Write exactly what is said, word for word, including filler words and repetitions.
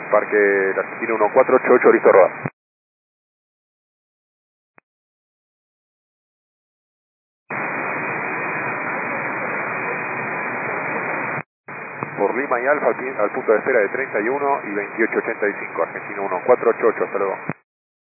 Parque La Argentina uno cuatro ocho ocho, listo, roda. Por Lima y Alfa al, al punto de espera de treinta y uno y veintiocho ochenta y cinco, Argentina uno cuatro ocho ocho, hasta luego.